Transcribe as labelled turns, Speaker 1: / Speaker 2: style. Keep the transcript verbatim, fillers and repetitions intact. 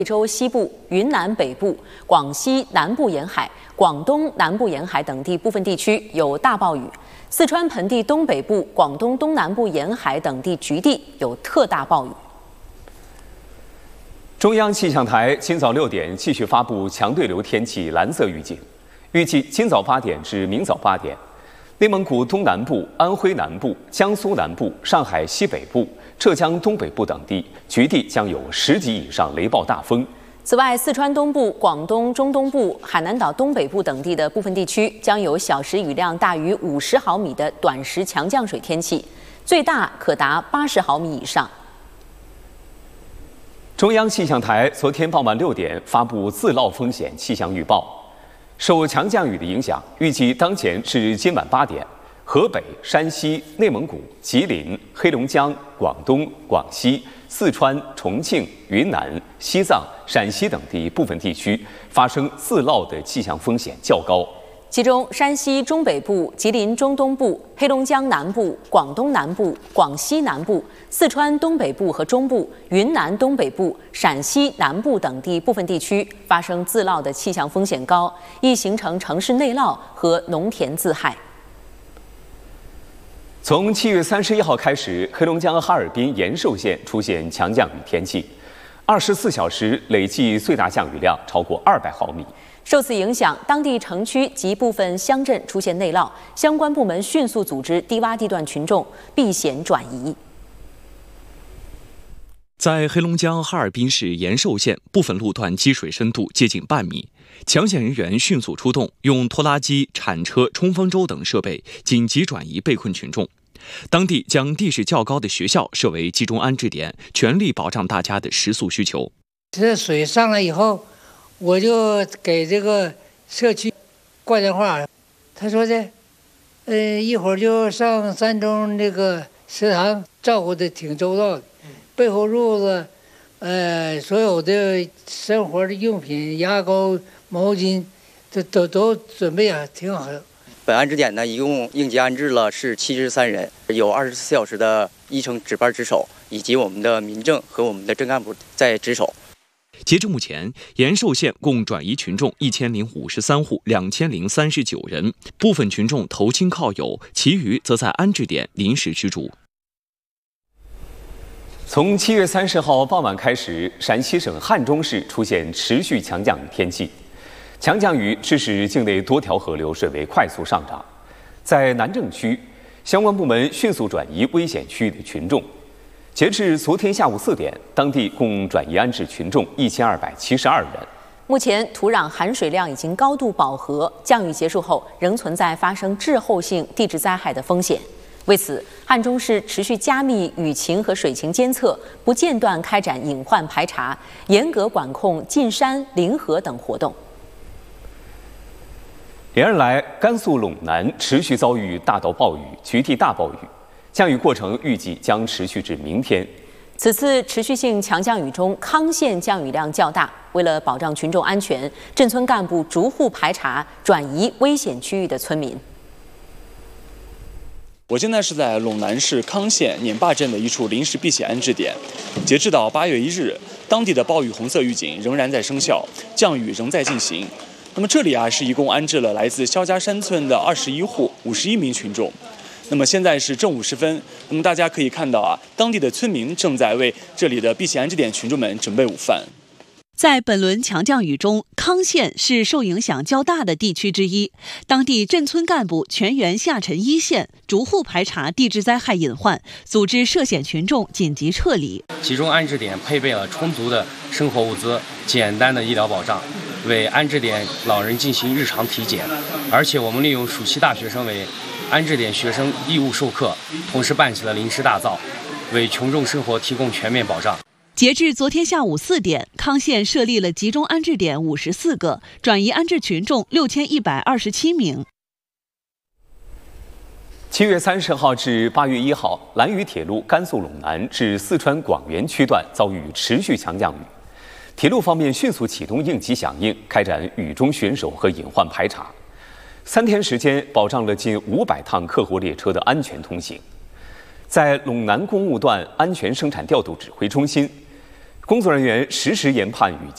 Speaker 1: 贵州西部、云南北部、广西南部沿海、广东南部沿海等地部分地区有大暴雨；四川盆地东北部、广东东南部沿海等地局地有特大暴雨。
Speaker 2: 中央气象台今早六点继续发布强对流天气蓝色预警，预计今早八点至明早八点，内蒙古东南部、安徽南部、江苏南部、上海西北部、浙江东北部等地局地将有十级以上雷暴大风。
Speaker 1: 此外，四川东部、广东中东部、海南岛东北部等地的部分地区将有小时雨量大于五十毫米的短时强降水天气，最大可达八十毫米以上。
Speaker 2: 中央气象台昨天傍晚六点发布自涝风险气象预报，受强降雨的影响，预计当前至今晚八点，河北、山西、内蒙古、吉林、黑龙江、广东、广西、四川、重庆、云南、西藏、陕西等地部分地区发生自涝的气象风险较高。
Speaker 1: 其中，山西中北部、吉林中东部、黑龙江南部、广东南部、广西南部、四川东北部和中部、云南东北部、陕西南部等地部分地区发生自涝的气象风险高，易形成城市内涝和农田自害。
Speaker 2: 从七月三十一号开始，黑龙江哈尔滨延寿县出现强降雨天气，二十四小时累计最大降雨量超过二百毫米。
Speaker 1: 受此影响，当地城区及部分乡镇出现内涝，相关部门迅速组织低洼地段群众避险转移。
Speaker 3: 在黑龙江哈尔滨市延寿县，部分路段积水深度接近半米，抢险人员迅速出动，用拖拉机、铲车、冲锋舟等设备紧急转移被困群众。当地将地势较高的学校设为集中安置点，全力保障大家的食宿需求。
Speaker 4: 这水上来以后，我就给这个社区挂电话，他说的，呃，一会儿就上三中那个食堂，照顾的挺周到的，备后褥子，呃，所有的生活的用品，牙膏、毛巾，都都都准备啊，挺好的。
Speaker 5: 本安置点呢，一共应急安置了是七十三人，有二十四小时的医生值班值守，以及我们的民政和我们的镇干部在值守。
Speaker 3: 截至目前，延寿县共转移群众一千零五十三户，两千零三十九人，部分群众投亲靠友，其余则在安置点临时居住。
Speaker 2: 从七月三十号傍晚开始，陕西省汉中市出现持续强降雨天气，强降雨致使境内多条河流水位快速上涨。在南郑区，相关部门迅速转移危险区域的群众。截至昨天下午四点，当地共转移安置群众一千二百七十二人。
Speaker 1: 目前土壤含水量已经高度饱和，降雨结束后仍存在发生滞后性地质灾害的风险。为此，汉中市持续加密雨情和水情监测，不间断开展隐患排查，严格管控进山、临河等活动。
Speaker 2: 连日来，甘肃陇南持续遭遇大到暴雨、局地大暴雨。降雨过程预计将持续至明天。
Speaker 1: 此次持续性强降雨中，康县降雨量较大。为了保障群众安全，镇村干部逐户排查、转移危险区域的村民。
Speaker 6: 我现在是在陇南市康县碾坝镇的一处临时避险安置点。截至到八月一日，当地的暴雨红色预警仍然在生效，降雨仍在进行。那么这里啊，是一共安置了来自肖家山村的二十一户、五十一名群众。那么现在是正午时分，那么大家可以看到啊，当地的村民正在为这里的避险安置点群众们准备午饭。
Speaker 7: 在本轮强降雨中，康县是受影响较大的地区之一。当地镇村干部全员下沉一线，逐户排查地质灾害隐患，组织涉险群众紧急撤离。
Speaker 8: 集中安置点配备了充足的生活物资、简单的医疗保障，为安置点老人进行日常体检。而且我们利用暑期大学生为安置点学生义务授课，同时办起了临时大灶，为群众生活提供全面保障。
Speaker 7: 截至昨天下午四点，康县设立了集中安置点五十四个，转移安置群众六千一百二十七名。
Speaker 2: 七月三十号至八月一号，兰渝铁路甘肃陇南至四川广元区段遭遇持续强降雨，铁路方面迅速启动应急响应，开展雨中巡守和隐患排查。三天时间，保障了近五百趟客货列车的安全通行。在陇南公务段安全生产调度指挥中心，工作人员实时研判雨